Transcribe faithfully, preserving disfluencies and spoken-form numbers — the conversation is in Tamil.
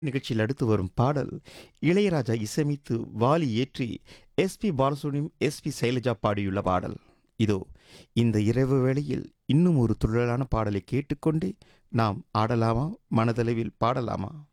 நிகழ்ச்சியில் அடுத்து வரும் பாடல் இளையராஜா இசையமைத்து வாலி இயற்றி எஸ்பி பாலசுப்ரமணியம் எஸ்பி சைலஜா பாடியுள்ள பாடல். இதோ இந்த இரவு வேளையில் இன்னும் ஒரு துள்ளலான பாடலை கேட்டுக்கொண்டே நாம் ஆடலாமா, மனதளவில் பாடலாமா?